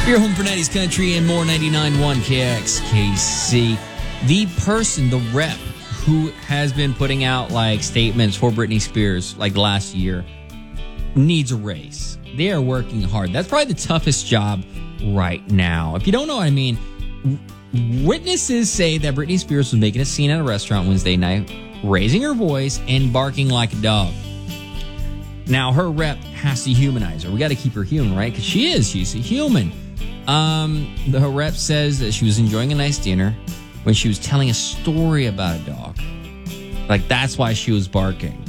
Your home for 90s country and more. 99.1 KXKC. The person, the rep, who has been putting out like statements for Britney Spears like last year needs a raise. They are working hard. That's probably the toughest job right now. If you don't know what I mean, witnesses say that Britney Spears was making a scene at a restaurant Wednesday night, raising her voice and barking like a dog. Now, her rep has to humanize her. We got to keep her human, right? Because she's a human. Her rep says that she was enjoying a nice dinner when she was telling a story about a dog. Like, that's why she was barking.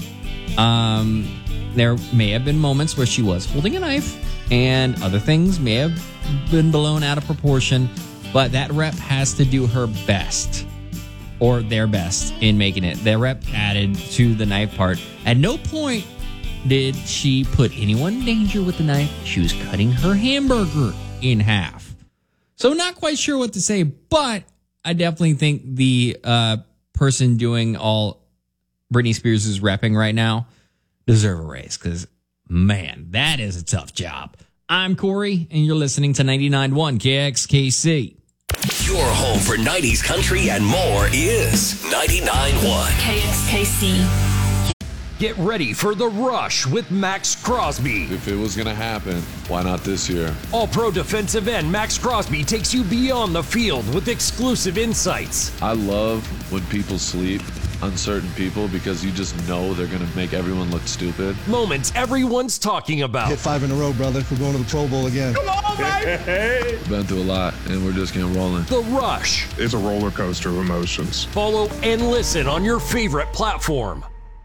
There may have been moments where she was holding a knife, and other things may have been blown out of proportion, but that rep has to do her best, or their best, in making it. Their rep added to the knife part. At no point did she put anyone in danger with the knife. She was cutting her hamburger in half. So not quite sure what to say, but I definitely think the person doing all Britney Spears' repping right now deserve a raise, because, man, that is a tough job. I'm Corey, and you're listening to 99.1 KXKC. Your home for 90s country and more is 99.1 KXKC. Get ready for The Rush with Max Crosby. If it was going to happen, why not this year? All-pro defensive end Max Crosby takes you beyond the field with exclusive insights. I love when people sleep on certain people because you just know they're going to make everyone look stupid. Moments everyone's talking about. Hit 5 in a row, brother. We're going to the Pro Bowl again. Come on, baby! Been through a lot, and we're just getting rolling. The Rush. It's a roller coaster of emotions. Follow and listen on your favorite platform.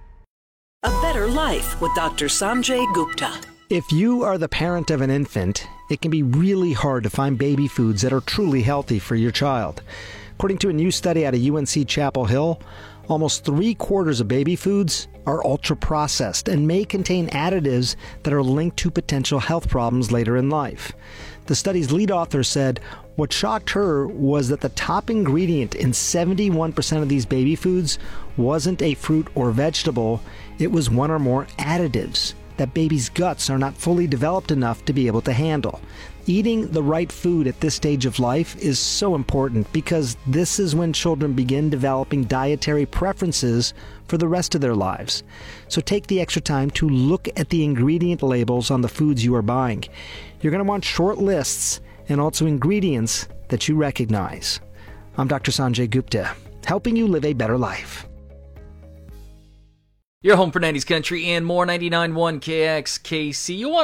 A Better Life with Dr. Sanjay Gupta. If you are the parent of an infant, it can be really hard to find baby foods that are truly healthy for your child. According to a new study out of UNC Chapel Hill, almost 3/4 of baby foods are ultra-processed and may contain additives that are linked to potential health problems later in life. The study's lead author said what shocked her was that the top ingredient in 71% of these baby foods wasn't a fruit or vegetable, it was one or more additives that babies' guts are not fully developed enough to be able to handle. Eating the right food at this stage of life is so important because this is when children begin developing dietary preferences for the rest of their lives. So take the extra time to look at the ingredient labels on the foods you are buying. You're going to want short lists and also ingredients that you recognize. I'm Dr. Sanjay Gupta, helping you live a better life. Your home for 90s country and more. 99.1 KXKC. You want